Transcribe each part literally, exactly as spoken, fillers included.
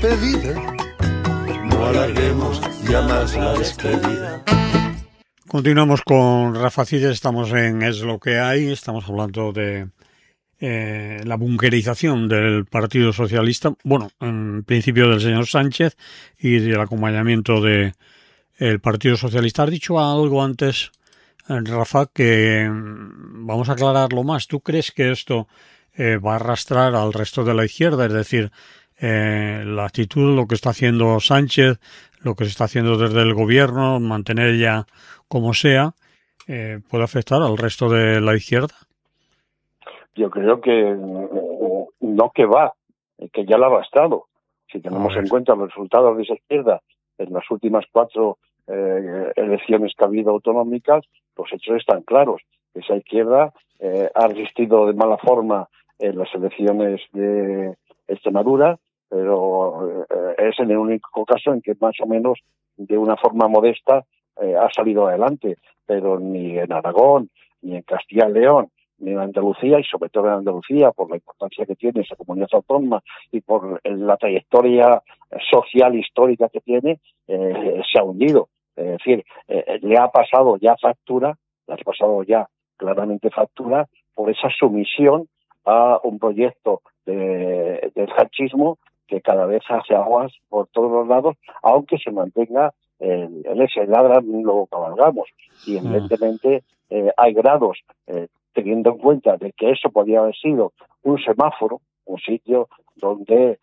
despedida. No alarguemos ya más la despedida. Continuamos con Rafa Cide, estamos en Es lo que hay, estamos hablando de eh, la bunkerización del Partido Socialista, bueno, en principio del señor Sánchez y del acompañamiento de el Partido Socialista. Has dicho algo antes, eh, Rafa, que mm, vamos a aclararlo más. ¿Tú crees que esto eh, va a arrastrar al resto de la izquierda? Es decir, eh, la actitud, lo que está haciendo Sánchez, lo que se está haciendo desde el gobierno, mantener ya como sea, eh, ¿puede afectar al resto de la izquierda? Yo creo que no, que va, que ya lo ha bastado. Si tenemos en cuenta los resultados de esa izquierda en las últimas cuatro eh, elecciones que ha habido autonómicas, los hechos están claros. Esa izquierda eh, ha resistido de mala forma en las elecciones de Extremadura, pero eh, es en el único caso en que más o menos de una forma modesta eh, ha salido adelante, pero ni en Aragón, ni en Castilla y León, ni en Andalucía, y sobre todo en Andalucía, por la importancia que tiene esa comunidad autónoma y por la trayectoria social histórica que tiene, eh, se ha hundido. Es decir, eh, le ha pasado ya factura, le ha pasado ya claramente factura por esa sumisión a un proyecto de, del sanchismo que cada vez hace aguas por todos los lados, aunque se mantenga en, en ese ladran lo cabalgamos. Y evidentemente eh, hay grados, eh, teniendo en cuenta de que eso podía haber sido un semáforo, un sitio donde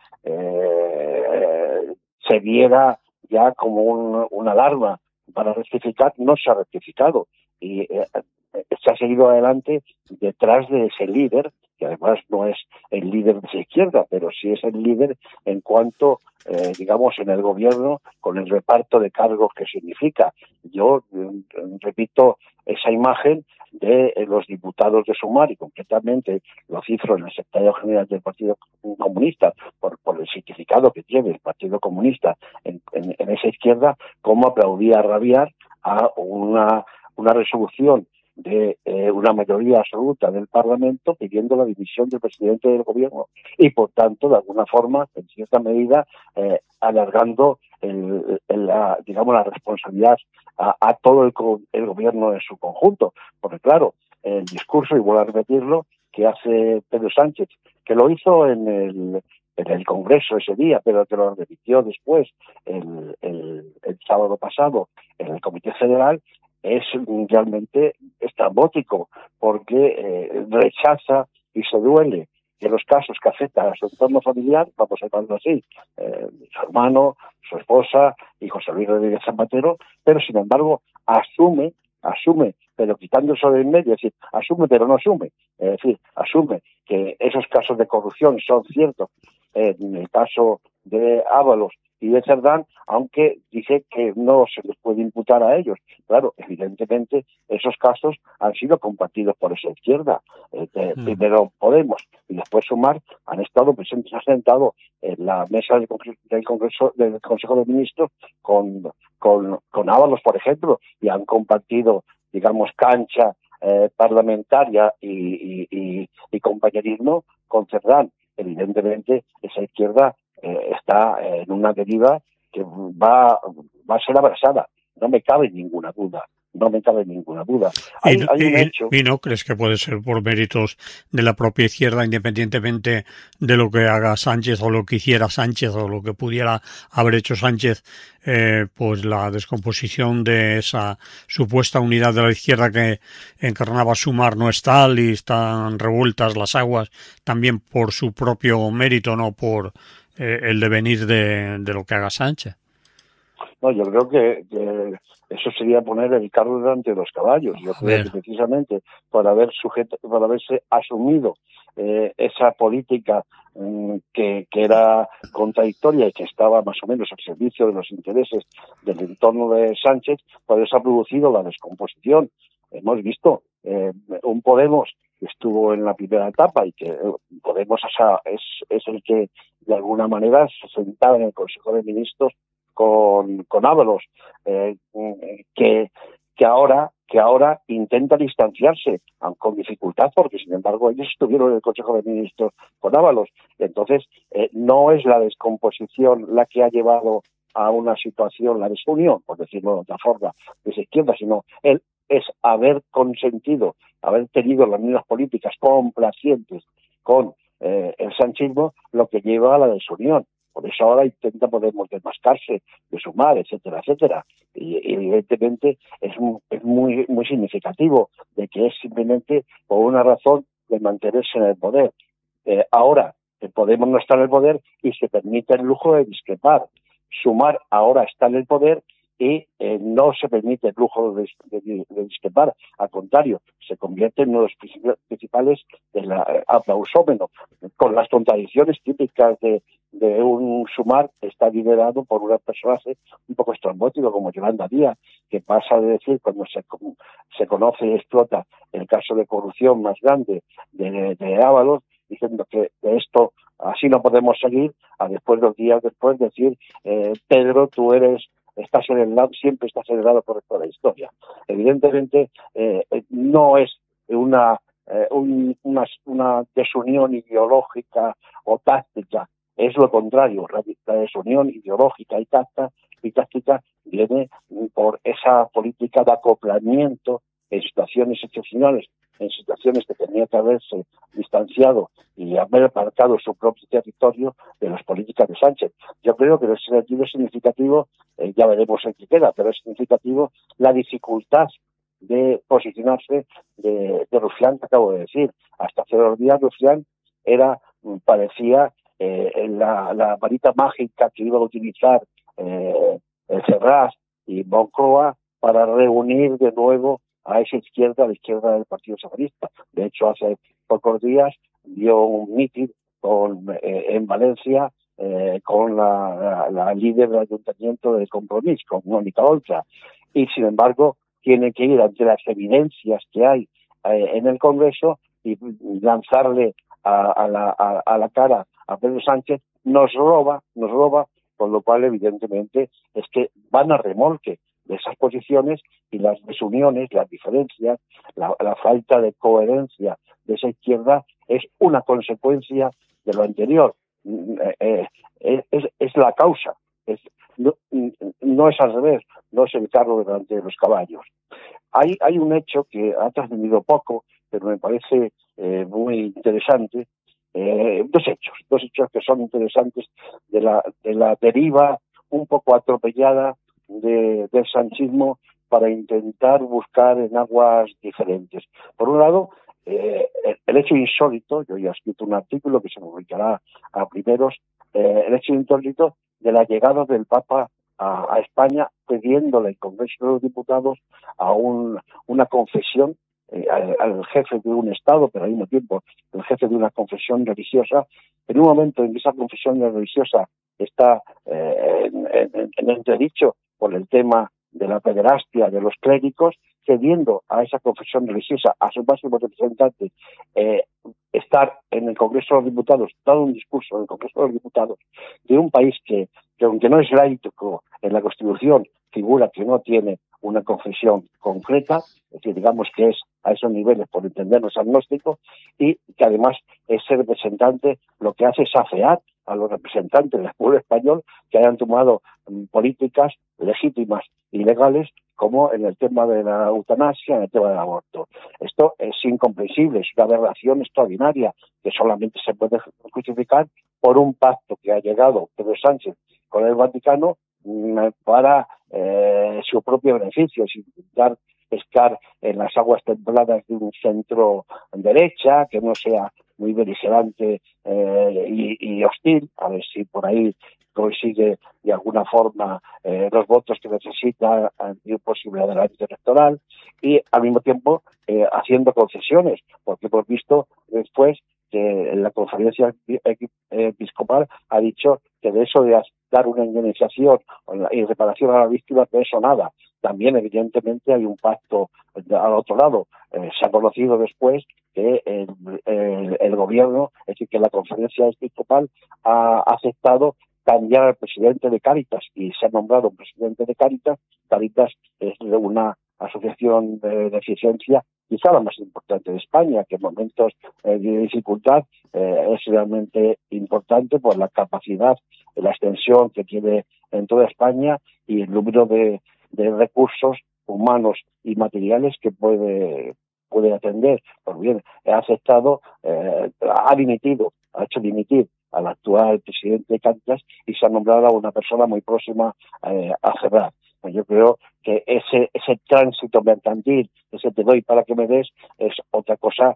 eh, se viera ya como un, una alarma para rectificar, no se ha rectificado. Y eh, se ha seguido adelante detrás de ese líder, que además no es el líder de esa izquierda, pero sí es el líder en cuanto, eh, digamos, en el gobierno, con el reparto de cargos que significa. Yo eh, repito esa imagen de eh, los diputados de Sumar, y concretamente lo cifro en el secretario general del Partido Comunista, por, por el significado que tiene el Partido Comunista en, en, en esa izquierda, cómo aplaudía a rabiar a una, una resolución de eh, una mayoría absoluta del Parlamento pidiendo la dimisión del presidente del gobierno y, por tanto, de alguna forma, en cierta medida, eh, alargando el, el, la, digamos, la responsabilidad a, a todo el, el gobierno en su conjunto. Porque, claro, el discurso, y vuelvo a repetirlo, que hace Pedro Sánchez, que lo hizo en el, en el Congreso ese día, pero que lo repitió después, el, el, el sábado pasado, en el Comité Federal, es realmente estrambótico, porque eh, rechaza y se duele de los casos que afectan a su entorno familiar, vamos a llamarlo así, eh, su hermano, su esposa y José Luis Rodríguez Zapatero, pero sin embargo asume, asume, pero quitando eso de en medio, es decir, asume pero no asume, es decir, asume que esos casos de corrupción son ciertos, eh, en el caso de Ábalos y de Cerdán, aunque dice que no se les puede imputar a ellos. Claro, evidentemente esos casos han sido compartidos por esa izquierda. Eh, eh, mm. Primero Podemos y después Sumar han estado presentes, han sentado en la mesa del Congreso, del, Congreso, del Consejo de Ministros con, con, con Ábalos, por ejemplo, y han compartido, digamos, cancha eh, parlamentaria y, y, y, y compañerismo con Cerdán. Evidentemente esa izquierda Eh, está en una deriva que va, va a ser abrazada. No me cabe ninguna duda. No me cabe ninguna duda. Hay, ¿Y, no, hay un y, hecho... ¿Y no crees que puede ser por méritos de la propia izquierda, independientemente de lo que haga Sánchez o lo que hiciera Sánchez o lo que pudiera haber hecho Sánchez, eh, pues la descomposición de esa supuesta unidad de la izquierda que encarnaba Sumar no es tal y están revueltas las aguas también por su propio mérito, no por eh, el devenir de, de lo que haga Sánchez? No, yo creo que, que eso sería poner el carro delante de los caballos. Yo creo que precisamente por haber sujeto, por haberse asumido eh, esa política mm, que, que era contradictoria y que estaba más o menos al servicio de los intereses del entorno de Sánchez, pues eso ha producido la descomposición. Hemos visto eh, un Podemos que estuvo en la primera etapa y que eh, Podemos es, es el que de alguna manera se sentaba en el Consejo de Ministros con, con Ábalos, eh, que, que ahora que ahora intenta distanciarse, aunque con dificultad, porque sin embargo ellos estuvieron en el Consejo de Ministros con Ábalos. Entonces, eh, no es la descomposición la que ha llevado a una situación, la desunión, por decirlo de otra forma, de esa izquierda, sino él es haber consentido, haber tenido las mismas políticas complacientes con eh, el sanchismo, lo que lleva a la desunión. Por eso ahora intenta Podemos desmascarse de Sumar, etcétera, etcétera. Y, y evidentemente es, es muy muy significativo de que es simplemente por una razón de mantenerse en el poder. Eh, ahora, Podemos no está en el poder y se permite el lujo de discrepar. Sumar ahora está en el poder y eh, no se permite el lujo de, de, de discrepar. Al contrario, se convierte en uno de los principales de la eh, aplausómeno, con las contradicciones típicas de, de un Sumar que está liderado por un personaje un poco estrambótico como Yolanda Díaz, que pasa de decir, cuando se, se conoce y explota el caso de corrupción más grande de, de Ábalos, diciendo que de esto así no podemos seguir, a después dos días después decir, eh, Pedro, tú eres, estás en el lado, siempre estás en el lado correcto de la historia. Evidentemente, eh, no es una, eh, un, una, una desunión ideológica o táctica, es lo contrario, la, la desunión ideológica y, táctica, y táctica viene por esa política de acoplamiento en situaciones excepcionales, en situaciones que tenía que haberse distanciado y haber apartado su propio territorio de las políticas de Sánchez. Yo creo que en ese sentido es significativo, eh, ya veremos en qué queda, pero es significativo la dificultad de posicionarse de, de Rufián, que acabo de decir. Hasta hace dos días Rufián era, parecía eh, la, la varita mágica que iba a utilizar eh, el Ferraz y Moncloa para reunir de nuevo a esa izquierda, a la izquierda del Partido Socialista. De hecho, hace pocos días dio un mitin con, eh, en Valencia eh, con la, la, la líder del Ayuntamiento del Compromís, con Mónica Oltra. Y, sin embargo, tiene que ir ante las evidencias que hay eh, en el Congreso y lanzarle a, a, la, a, a la cara a Pedro Sánchez. Nos roba, nos roba, con lo cual, evidentemente, es que van a remolque de esas posiciones y las desuniones, las diferencias, la, la falta de coherencia de esa izquierda es una consecuencia de lo anterior. Eh, eh, es, es la causa. Es, no, no es al revés, no es el carro delante de los caballos. Hay, hay un hecho que ha trascendido poco, pero me parece eh, muy interesante. Eh, dos hechos, dos hechos que son interesantes de la, de la deriva un poco atropellada de, del sanchismo para intentar buscar en aguas diferentes. Por un lado, eh, el hecho insólito, yo ya he escrito un artículo que se publicará a primeros, eh, el hecho insólito de la llegada del Papa a, a España pidiéndole al Congreso de los Diputados a un, una confesión eh, al, al jefe de un Estado, pero al mismo tiempo el jefe de una confesión religiosa. En un momento en que esa confesión religiosa está eh, en, en, en entredicho por el tema de la pederastia de los clérigos, cediendo a esa confesión religiosa, a su máximo representante, eh, estar en el Congreso de los Diputados, dado un discurso en el Congreso de los Diputados de un país que, que aunque no es laico en la Constitución, figura que no tiene una confesión concreta, es decir, digamos que es a esos niveles, por entendernos, agnóstico, y que además ese representante lo que hace es afear a los representantes del pueblo español que hayan tomado um, políticas legítimas y legales, como en el tema de la eutanasia, en el tema del aborto. Esto es incomprensible, es una aberración extraordinaria que solamente se puede justificar por un pacto que ha llegado Pedro Sánchez con el Vaticano mm, para eh, su propio beneficio, sin intentar pescar en las aguas templadas de un centro derecha, que no sea muy beligerante eh, y, y hostil, a ver si por ahí consigue de alguna forma eh, los votos que necesita ante un posible adelante electoral, y al mismo tiempo eh, haciendo concesiones, porque hemos visto después que la conferencia episcopal ha dicho que de eso de dar una indemnización y reparación a la víctima, de eso nada. También, evidentemente, hay un pacto al otro lado. Eh, se ha conocido después que el, el, el gobierno, es decir, que la conferencia episcopal ha aceptado cambiar al presidente de Cáritas y se ha nombrado un presidente de Cáritas. Cáritas es una asociación de, de eficiencia, quizá la más importante de España, que en momentos eh, de dificultad eh, es realmente importante por la capacidad, la extensión que tiene en toda España y el número de, de recursos humanos y materiales que puede puede atender. Pues bien, ha aceptado, eh, ha dimitido, ha hecho dimitir al actual presidente Cáritas y se ha nombrado a una persona muy próxima eh, a cerrar. Yo creo que ese ese tránsito mercantil, ese te doy para que me des, es otra cosa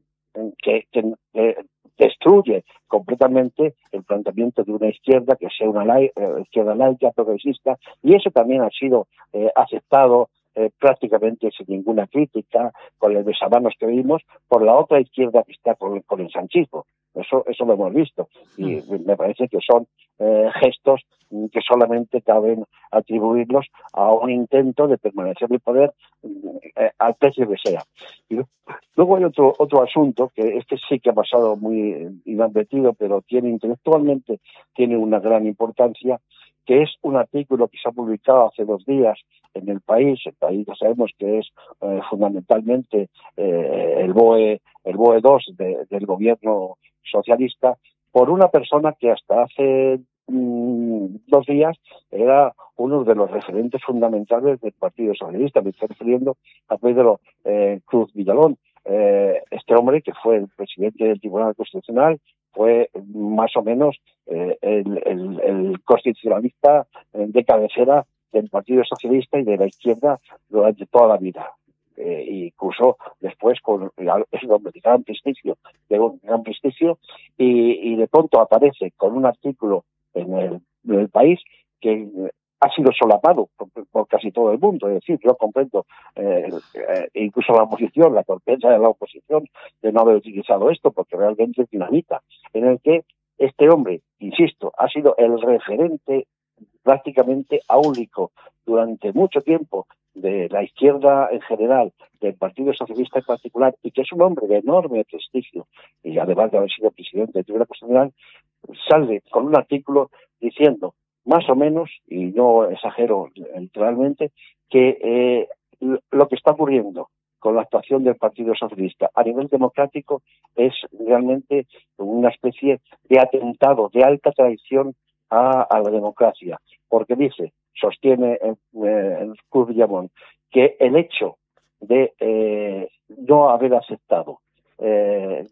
que, que, que destruye completamente el planteamiento de una izquierda que sea una lai, eh, izquierda laica, progresista, y eso también ha sido eh, aceptado eh, prácticamente sin ninguna crítica, con el besamanos que vimos, por la otra izquierda que está con, con el sanchismo. Eso, eso lo hemos visto. Y me parece que son eh, gestos que solamente caben atribuirlos a un intento de permanecer en el poder eh, al precio que sea. Y luego hay otro otro asunto, que este sí que ha pasado muy inadvertido, pero tiene intelectualmente tiene una gran importancia, que es un artículo que se ha publicado hace dos días en El País. El País ya sabemos que es eh, fundamentalmente eh, el BOE, el BOE dos de, del gobierno socialista, por una persona que hasta hace mmm, dos días era uno de los referentes fundamentales del Partido Socialista. Me estoy refiriendo a Pedro eh, Cruz Villalón. Eh, este hombre, que fue el presidente del Tribunal Constitucional, fue más o menos eh, el, el, el constitucionalista de cabecera del Partido Socialista y de la izquierda durante toda la vida. Eh, incluso después con es un hombre de gran prestigio, de un gran prestigio y, y de pronto aparece con un artículo en el, en el País que ha sido solapado por, por casi todo el mundo. Es decir, yo comprendo eh, eh, incluso la oposición, la torpeza de la oposición de no haber utilizado esto, porque realmente es dinamita, en el que este hombre, insisto, ha sido el referente prácticamente áulico durante mucho tiempo de la izquierda en general, del Partido Socialista en particular, y que es un hombre de enorme prestigio, y además de haber sido presidente del Tribunal Constitucional, sale con un artículo diciendo, más o menos, y no exagero literalmente, que eh, lo que está ocurriendo con la actuación del Partido Socialista a nivel democrático es realmente una especie de atentado, de alta traición a, a la democracia, porque dice, sostiene el, el Cruz Villamón, que el hecho de eh, no haber aceptado eh,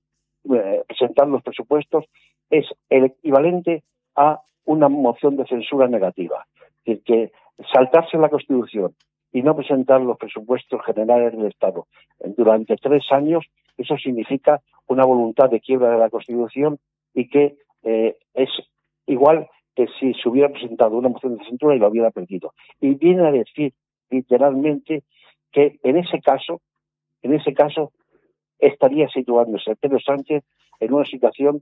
presentar los presupuestos es el equivalente a una moción de censura negativa. Es decir, que saltarse la Constitución y no presentar los presupuestos generales del Estado durante tres años, eso significa una voluntad de quiebra de la Constitución y que eh, es igual que si se hubiera presentado una moción de censura y lo hubiera perdido. Y viene a decir literalmente que en ese caso, en ese caso, estaría situándose Pedro Sánchez en una situación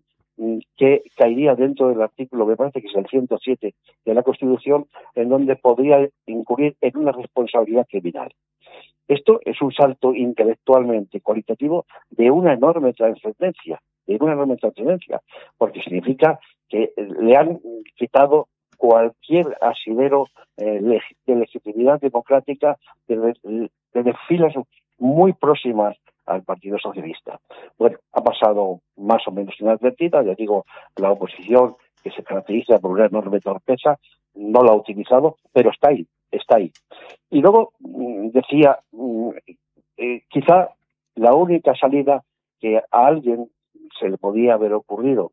que caería dentro del artículo, me parece que es el ciento siete de la Constitución, en donde podría incurrir en una responsabilidad criminal. Esto es un salto intelectualmente cualitativo de una enorme trascendencia, de una enorme trascendencia, porque significa que le han quitado cualquier asidero eh, de legitimidad democrática desde, desde filas muy próximas al Partido Socialista. Bueno, ha pasado más o menos inadvertida, ya digo, la oposición, que se caracteriza por una enorme torpeza, no la ha utilizado, pero está ahí, está ahí. Y luego decía, eh, quizá la única salida que a alguien se le podía haber ocurrido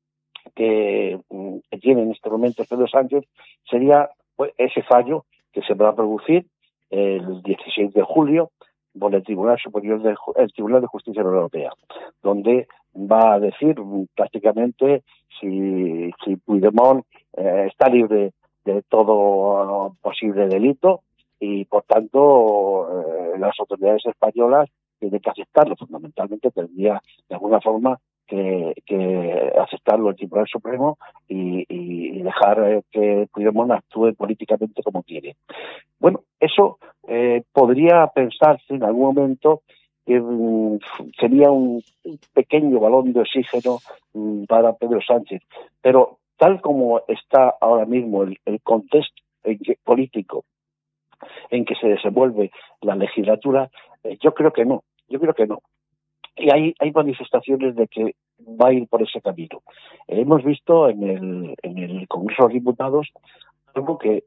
que, que tiene en este momento Pedro Sánchez sería pues, ese fallo que se va a producir el dieciséis de julio por el Tribunal Superior del el Tribunal de Justicia de la Unión Europea, donde va a decir prácticamente si, si Puigdemont eh, está libre de todo posible delito y, por tanto, eh, las autoridades españolas tienen que aceptarlo. Fundamentalmente tendría, de alguna forma, que, que aceptarlo el Tribunal Supremo y, y dejar eh, que Puigdemont actúe políticamente como quiere. Bueno, eso eh, podría pensarse en algún momento que um, sería un, un pequeño balón de oxígeno um, para Pedro Sánchez, pero tal como está ahora mismo el, el contexto político en que se desenvuelve la legislatura, eh, yo creo que no, yo creo que no. Y hay, hay manifestaciones de que va a ir por ese camino. Eh, hemos visto en el, en el Congreso de los Diputados algo que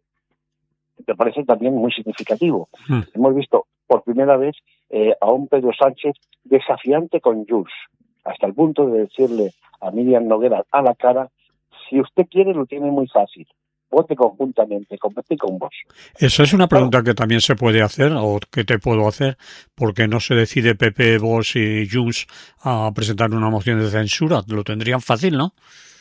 me parece también muy significativo. Mm. Hemos visto por primera vez eh, a un Pedro Sánchez desafiante con Junts, hasta el punto de decirle a Míriam Noguera a la cara, si usted quiere lo tiene muy fácil, vote conjuntamente, compete con vos. Esa es una pregunta que también se puede hacer, o que te puedo hacer, porque no se decide P P, Vox y Junts a presentar una moción de censura. Lo tendrían fácil, ¿no?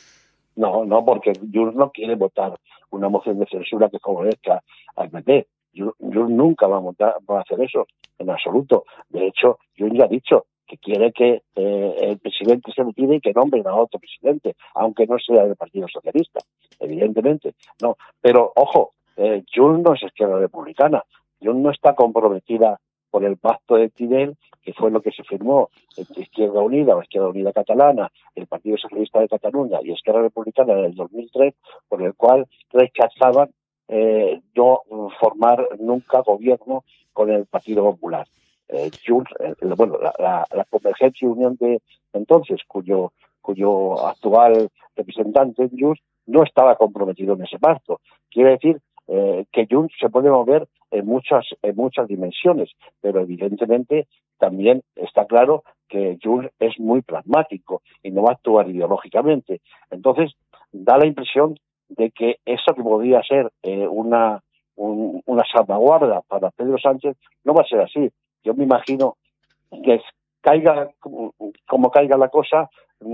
No, no, porque Junts no quiere votar una moción de censura que favorezca al P P. Junts nunca va a, votar, va a hacer eso, en absoluto. De hecho, Junts ya ha dicho que quiere que eh, el presidente se retire y que nombren a otro presidente, aunque no sea del Partido Socialista, evidentemente. No, pero ojo, eh, Junts no es Izquierda Republicana. Junts no está comprometida por el pacto de Tinel, que fue lo que se firmó entre Izquierda Unida o Izquierda Unida Catalana, el Partido Socialista de Cataluña y Izquierda Republicana en el dos mil tres, por el cual rechazaban eh, no formar nunca gobierno con el Partido Popular. Eh, Junts, eh, bueno, la, la, la Convergencia y Unión de entonces, cuyo cuyo actual representante Junts no estaba comprometido en ese pacto. Quiere decir eh, que Junts se puede mover en muchas en muchas dimensiones, pero evidentemente también está claro que Junts es muy pragmático y no va a actuar ideológicamente. Entonces, da la impresión de que eso que podría ser eh, una un, una salvaguarda para Pedro Sánchez no va a ser así. Yo me imagino que caiga como, como caiga la cosa,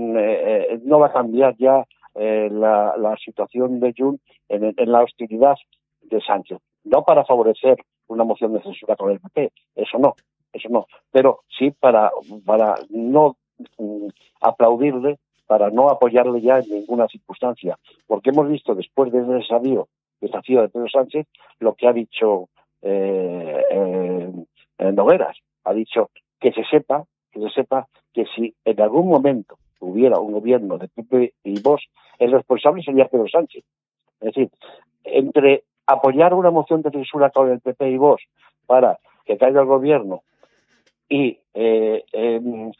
eh, no va a cambiar ya eh, la, la situación de Junts en, en la hostilidad de Sánchez. No para favorecer una moción de censura con el P P, eso no, eso no, pero sí para, para no um, aplaudirle, para no apoyarle ya en ninguna circunstancia, porque hemos visto después del desafío, desafío de Pedro Sánchez lo que ha dicho eh, eh, Nogueras, ha dicho que se sepa, que se sepa que si en algún momento hubiera un gobierno de P P y Vox, el responsable sería Pedro Sánchez. Es decir, entre apoyar una moción de censura con el P P y Vox para que caiga el gobierno y eh, eh,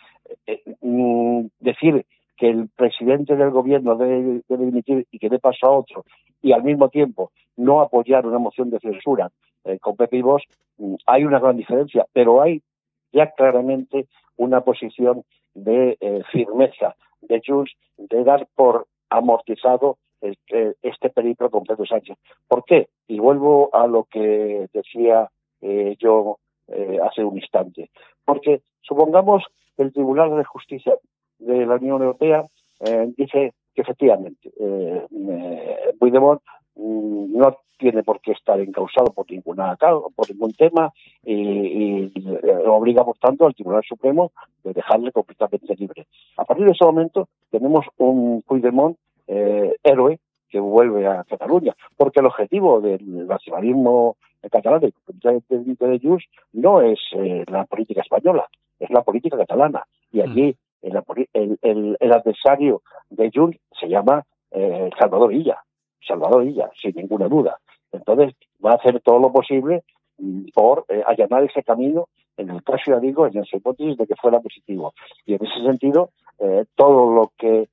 eh, eh, decir que el presidente del gobierno debe, debe dimitir y que dé paso a otro, y al mismo tiempo no apoyar una moción de censura eh, con P P y Vox, hay una gran diferencia, pero hay ya claramente una posición de eh, firmeza de Junts, de dar por amortizado este, este periplo con Pedro Sánchez. ¿Por qué? Y vuelvo a lo que decía eh, yo eh, hace un instante. Porque supongamos que el Tribunal de Justicia de la Unión Europea eh, dice que efectivamente eh, eh, Puigdemont mm, no tiene por qué estar encausado por ninguna por ningún tema y, y, y obliga por tanto al Tribunal Supremo de dejarle completamente libre. A partir de ese momento tenemos un Puigdemont eh, héroe que vuelve a Cataluña, porque el objetivo del nacionalismo catalán, del de, de Junts, no es eh, la política española, es la política catalana. Y allí el, el, el, el adversario de Junts se llama eh, Salvador Illa, Salvador Illa, sin ninguna duda. Entonces va a hacer todo lo posible por eh, allanar ese camino, en el caso, ya digo, en esa hipótesis de que fuera positivo. Y en ese sentido, eh, todo lo que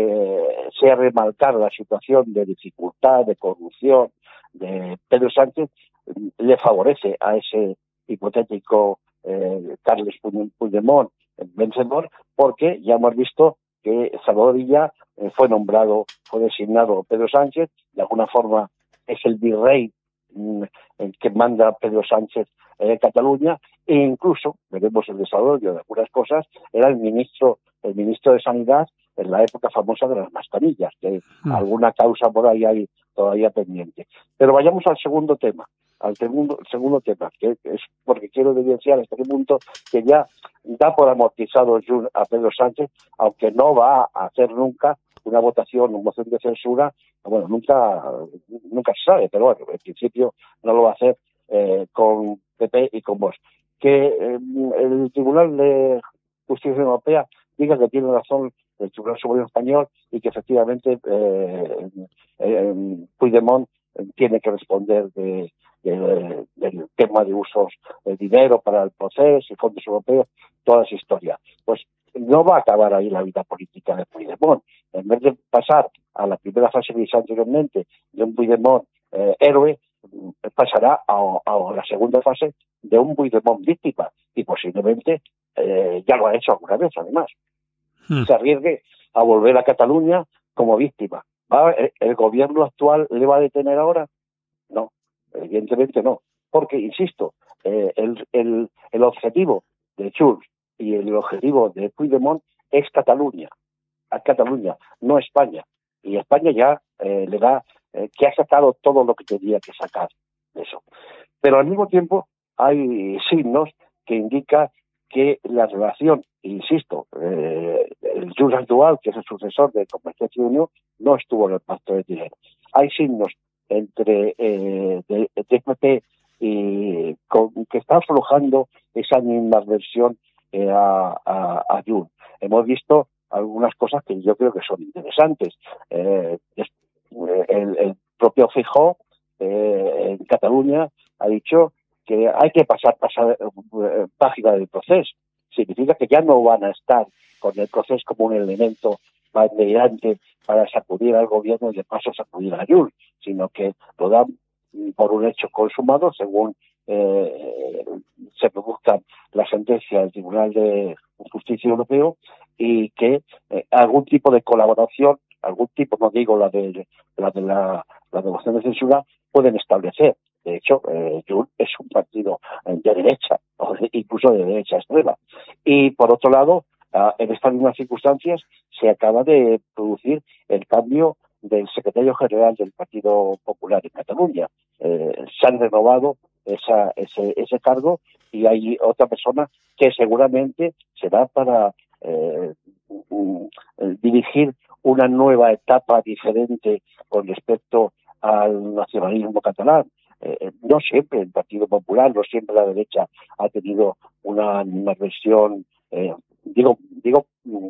eh, sea remarcar la situación de dificultad, de corrupción de Pedro Sánchez, le favorece a ese hipotético eh, Carles Puigdemont vencedor, porque ya hemos visto que Salvador Illa eh, fue nombrado, fue designado Pedro Sánchez, de alguna forma es el virrey mm, el que manda Pedro Sánchez en eh, Cataluña, e incluso, veremos el desarrollo de algunas cosas, era el ministro, el ministro de Sanidad en la época famosa de las mascarillas, que mm. alguna causa por ahí hay todavía pendiente. Pero vayamos al segundo tema, al segundo, segundo tema, que es porque quiero evidenciar hasta qué punto que ya da por amortizado a Pedro Sánchez, aunque no va a hacer nunca una votación, una moción de censura, bueno, nunca nunca se sabe, pero bueno, en principio no lo va a hacer eh, con P P y con Vox. Que eh, el Tribunal de Justicia Europea diga que tiene razón el Tribunal Supremo Español y que efectivamente eh, eh, Puigdemont tiene que responder de, de, del tema de usos de dinero para el proceso y fondos europeos, toda esa historia. Pues no va a acabar ahí la vida política de Puigdemont. En vez de pasar a la primera fase que hice anteriormente de un Puigdemont eh, héroe, pasará a, a la segunda fase de un Puigdemont víctima, y posiblemente eh, ya lo ha hecho alguna vez, además. Hmm. Se arriesgue a volver a Cataluña como víctima. ¿Va? ¿El gobierno actual le va a detener ahora? No, evidentemente no. Porque, insisto, eh, el, el, el objetivo de Junts y el objetivo de Puigdemont es Cataluña, a Cataluña, no España. Y España ya eh, le da eh, que ha sacado todo lo que tenía que sacar de eso. Pero al mismo tiempo hay signos que indican que la relación, insisto, eh, el Junts actual, que es el sucesor de Convergencia y Unión, no estuvo en el pacto de Tineo. Hay signos entre eh, de, de P P y con, que está aflojando esa misma versión eh, a, a, a Junts. Hemos visto algunas cosas que yo creo que son interesantes. Eh, es, el, el propio Feijóo eh, en Cataluña ha dicho que hay que pasar, pasar eh, página del proceso. Significa que ya no van a estar con el proceso como un elemento bandeirante para sacudir al gobierno y de paso sacudir a Junts, sino que lo dan por un hecho consumado según eh, se produzca la sentencia del Tribunal de Justicia Europeo, y que eh, algún tipo de colaboración, algún tipo, no digo la de la de la, la de moción de censura, pueden establecer. De hecho, eh, Junts es un partido de derecha, o de, incluso de derecha extrema. Y por otro lado, uh, en estas mismas circunstancias se acaba de producir el cambio del secretario general del Partido Popular en Cataluña. Eh, se han renovado esa, ese, ese cargo y hay otra persona que seguramente será para eh, dirigir una nueva etapa diferente con respecto al nacionalismo catalán. Eh, no siempre el Partido Popular, no siempre la derecha ha tenido una, una versión, eh, digo, digo,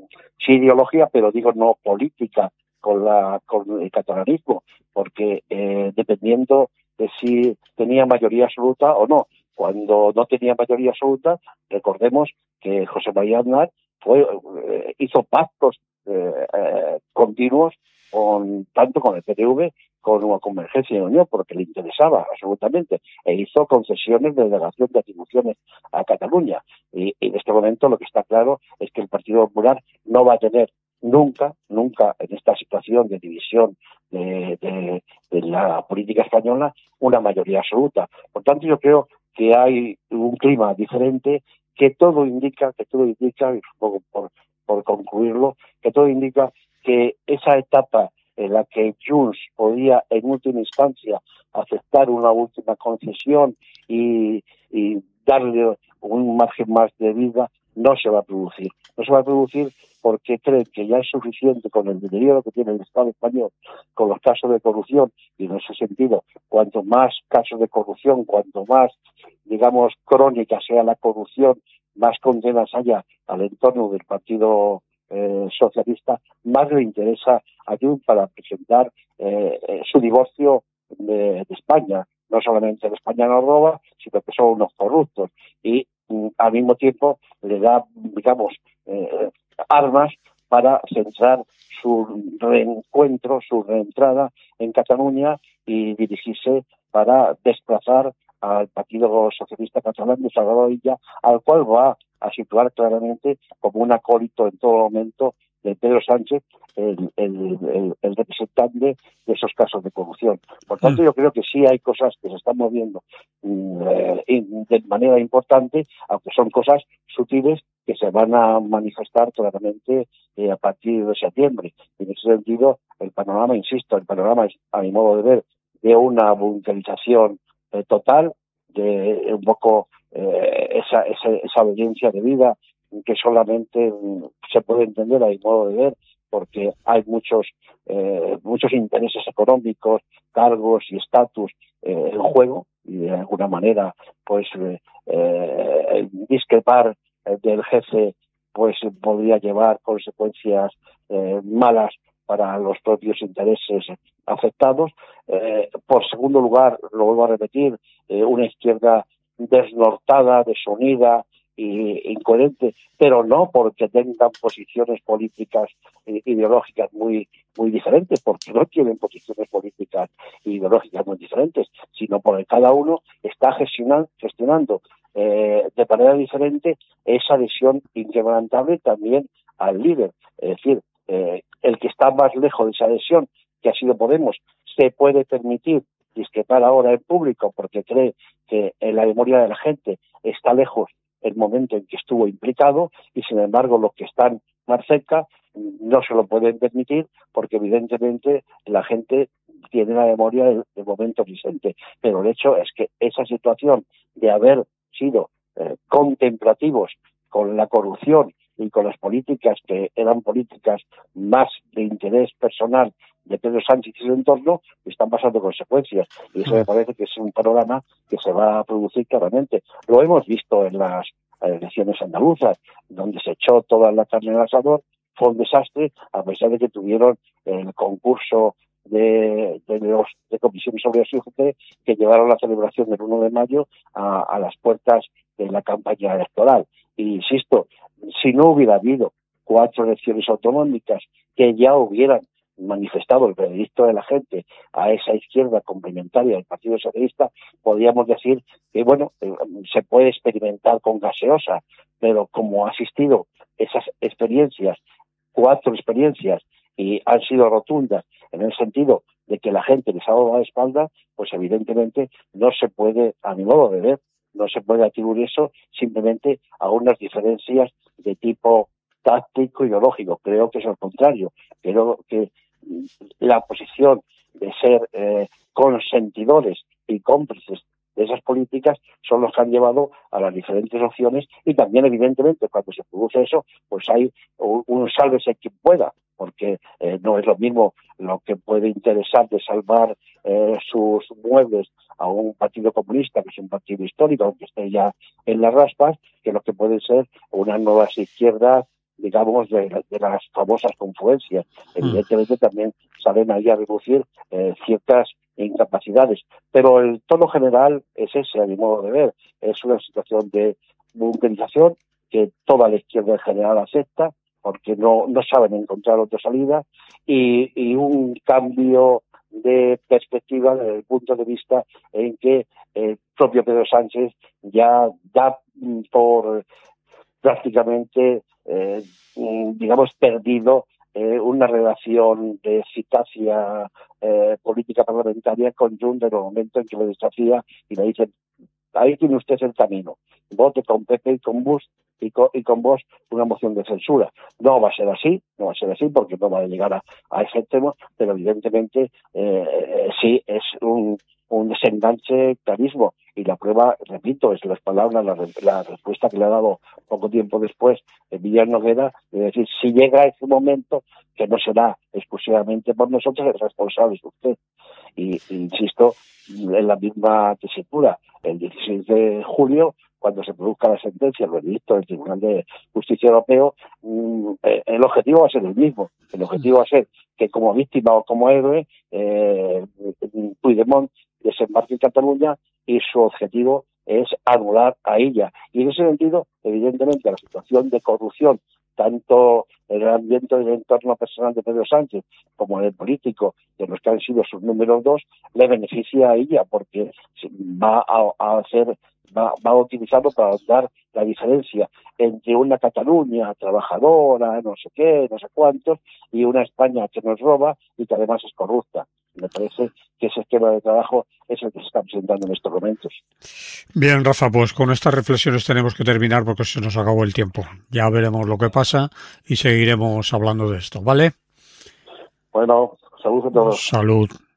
sí ideología, pero digo no política con la con el catalanismo, porque eh, dependiendo de si tenía mayoría absoluta o no. Cuando no tenía mayoría absoluta, recordemos que José María Aznar fue, eh, hizo pactos eh, eh, continuos con tanto con el P N V como con Convergencia y Unión, porque le interesaba absolutamente, e hizo concesiones de delegación de atribuciones a Cataluña. Y, y en este momento lo que está claro es que el Partido Popular no va a tener nunca, nunca en esta situación de división de, de, de la política española una mayoría absoluta. Por tanto, yo creo que hay un clima diferente, que todo indica, que todo indica, y supongo por, por concluirlo, que todo indica que esa etapa en la que Junts podía en última instancia aceptar una última concesión y, y darle un margen más de vida, no se va a producir. No se va a producir porque creen que ya es suficiente con el deterioro que tiene el Estado español, con los casos de corrupción, y en ese sentido, cuanto más casos de corrupción, cuanto más, digamos, crónica sea la corrupción, más condenas haya al entorno del Partido eh, Socialista, más le interesa a Junts para presentar eh, su divorcio de, de España. No solamente en España nos roba, sino que son unos corruptos. Y mm, al mismo tiempo le da, digamos, eh, armas para centrar su reencuentro, su reentrada en Cataluña y dirigirse para desplazar al Partido Socialista Catalán de Salvador Illa, al cual va a situar claramente como un acólito en todo momento de Pedro Sánchez, el, el, el, el representante de esos casos de corrupción. Por tanto, yo creo que sí hay cosas que se están moviendo eh, de manera importante, aunque son cosas sutiles que se van a manifestar claramente eh, a partir de septiembre. En ese sentido, el panorama, insisto, el panorama es, a mi modo de ver, de una bunkerización eh, total, de un poco eh, esa, esa, esa obediencia de vida que solamente se puede entender a mi modo de ver, porque hay muchos eh, muchos intereses económicos, cargos y estatus eh, en juego, y de alguna manera pues eh, eh, el discrepar del jefe pues podría llevar consecuencias eh, malas para los propios intereses afectados. Eh, por segundo lugar, lo vuelvo a repetir, eh, una izquierda desnortada, desunida e incoherente, pero no porque tengan posiciones políticas e ideológicas muy muy diferentes, porque no tienen posiciones políticas e ideológicas muy diferentes, sino porque cada uno está gestionando, gestionando eh, de manera diferente esa adhesión inquebrantable también al líder. Es decir, eh, el que está más lejos de esa adhesión, que ha sido Podemos, se puede permitir discrepar ahora en público porque cree que en la memoria de la gente está lejos el momento en que estuvo implicado, y sin embargo los que están más cerca no se lo pueden permitir porque evidentemente la gente tiene la memoria del, del momento presente. Pero el hecho es que esa situación de haber sido eh, contemplativos con la corrupción y con las políticas que eran políticas más de interés personal de Pedro Sánchez y su entorno, están pasando consecuencias. Y eso me parece que es un panorama que se va a producir claramente. Lo hemos visto en las elecciones andaluzas, donde se echó toda la carne al asador, fue un desastre, a pesar de que tuvieron el concurso de, de los de comisiones sobre I G T que llevaron la celebración del uno de mayo a, a las puertas de la campaña electoral. Y insisto, si no hubiera habido cuatro elecciones autonómicas que ya hubieran manifestado el veredicto de la gente a esa izquierda complementaria del Partido Socialista, podríamos decir que, bueno, eh, se puede experimentar con gaseosa, pero como ha asistido esas experiencias, cuatro experiencias, y han sido rotundas en el sentido de que la gente les ha dado la espalda, pues evidentemente no se puede, a mi modo de ver, no se puede atribuir eso simplemente a unas diferencias de tipo táctico y ideológico. Creo que es al contrario. Creo que la posición de ser eh, consentidores y cómplices de esas políticas son los que han llevado a las diferentes opciones, y también evidentemente cuando se produce eso pues hay un, un sálvese quien pueda, porque eh, no es lo mismo lo que puede interesar de salvar eh, sus muebles a un partido comunista, que es un partido histórico, aunque esté ya en las raspas, que lo que pueden ser unas nuevas izquierdas, digamos, de, de las famosas confluencias. Evidentemente también salen ahí a reducir eh, ciertas incapacidades, pero el tono general es ese, a mi modo de ver. Es una situación de bunkerización que toda la izquierda en general acepta, porque no, no saben encontrar otra salida, y, y un cambio de perspectiva desde el punto de vista en que el propio Pedro Sánchez ya da por prácticamente, eh, digamos, perdido eh, una relación de eficacia eh, política parlamentaria con Junts en el momento en que lo desafía y le dicen: ahí tiene usted el camino, vote con P P y con Bush y con, y con vos una moción de censura. No va a ser así, no va a ser así porque no va a llegar a, a ese tema, pero evidentemente eh, sí es un, un desenganche clarísimo, y la prueba, repito, es las palabras, la, la respuesta que le ha dado poco tiempo después Emiliano Noguera, de decir: si llega ese momento, que no será exclusivamente por nosotros, el responsable es usted. Y, y insisto en la misma tesitura, el dieciséis de julio, cuando se produzca la sentencia, el veredicto del Tribunal de Justicia Europeo, mmm, eh, el objetivo va a ser el mismo. El objetivo va a ser que como víctima o como héroe, eh, Puigdemont desembarque en Cataluña, y su objetivo es anular a ella. Y en ese sentido, evidentemente, la situación de corrupción, tanto en el ambiente del entorno personal de Pedro Sánchez como en el político, de los que han sido sus números dos, le beneficia a ella, porque va a, a hacer, va, va a utilizarlo para dar la diferencia entre una Cataluña trabajadora, no sé qué, no sé cuántos, y una España que nos roba y que además es corrupta. Me parece que ese esquema de trabajo es el que se está presentando en estos momentos. Bien, Rafa, pues con estas reflexiones tenemos que terminar porque se nos acabó el tiempo. Ya veremos lo que pasa y seguiremos hablando de esto, ¿vale? Bueno, saludos a todos. Salud.